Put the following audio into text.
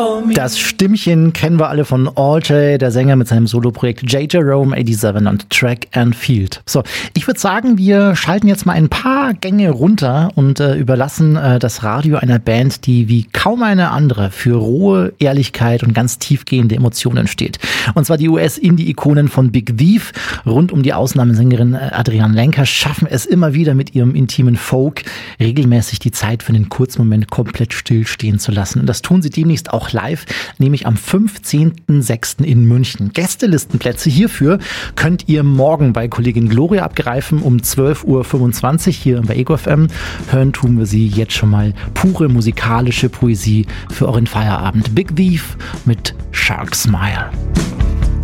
Das Stimmchen kennen wir alle von All-J, der Sänger mit seinem Soloprojekt J. Jerome 87 und Track and Field. So, ich würde sagen, wir schalten jetzt mal ein paar Gänge runter und überlassen das Radio einer Band, die wie kaum eine andere für rohe Ehrlichkeit und ganz tiefgehende Emotionen steht. Und zwar die US-Indie-Ikonen von Big Thief rund um die Ausnahmesängerin Adrienne Lenker schaffen es immer wieder mit ihrem intimen Folk regelmäßig die Zeit für einen kurzen Moment komplett stillstehen zu lassen. Und das tun sie demnächst auch live, nämlich am 15.06. in München. Gästelistenplätze hierfür könnt ihr morgen bei Kollegin Gloria abgreifen um 12.25 Uhr hier bei Ego FM. Hören tun wir sie jetzt schon mal. Pure musikalische Poesie für euren Feierabend. Big Thief mit Shark Smile.